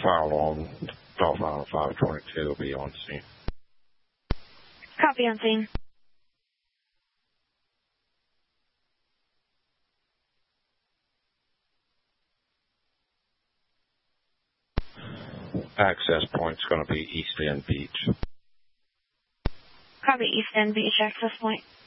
fire alarm, Dolphin Island 522 will be on scene. Copy on scene. Access point's going to be East End Beach. Copy East End Beach access point.